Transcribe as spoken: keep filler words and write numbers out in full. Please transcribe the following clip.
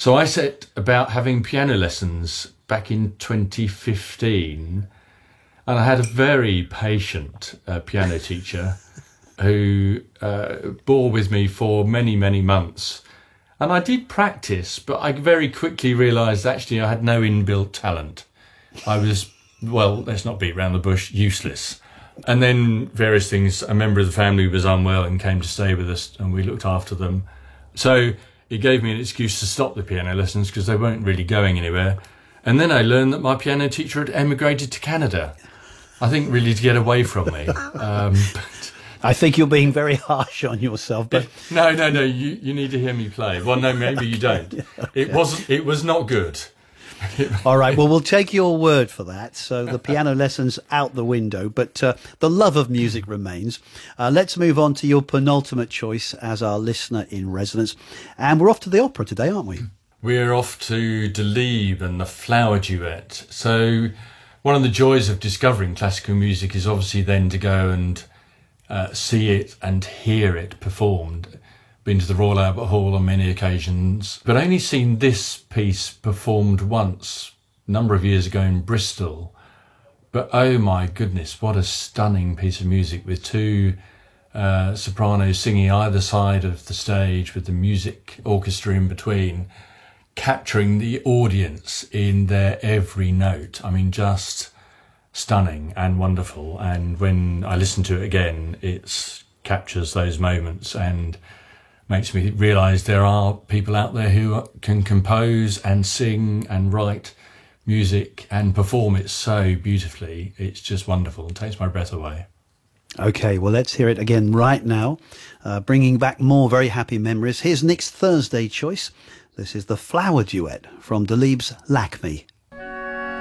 So I set about having piano lessons back in twenty fifteen, and I had a very patient uh, piano teacher who uh, bore with me for many, many months. And I did practice, but I very quickly realised actually I had no inbuilt talent. I was, well, let's not beat around the bush, useless. And then various things, a member of the family was unwell and came to stay with us, and we looked after them. So it gave me an excuse to stop the piano lessons because they weren't really going anywhere. And then I learned that my piano teacher had emigrated to Canada, I think really to get away from me. Um, but I think you're being very harsh on yourself. But no, no, no, you, you need to hear me play. Well, no, maybe you don't. It wasn't. It was not good. All right, well, we'll take your word for that. So the piano lessons out the window, but uh, the love of music remains. Uh, let's move on to your penultimate choice as our listener in residence. And we're off to the opera today, aren't we? We're off to Delibes and the Flower Duet. So one of the joys of discovering classical music is obviously then to go and uh, see it and hear it performed. Been to the Royal Albert Hall on many occasions, but only seen this piece performed once, a number of years ago in Bristol. But oh my goodness, what a stunning piece of music, with two uh, sopranos singing either side of the stage with the music orchestra in between, capturing the audience in their every note. I mean, just stunning and wonderful. And when I listen to it again, it captures those moments and makes me realise there are people out there who can compose and sing and write music and perform it so beautifully. It's just wonderful. It takes my breath away. OK, well, let's hear it again right now, uh, bringing back more very happy memories. Here's Nick's Thursday choice. This is the Flower Duet from Delibes' Lack Me.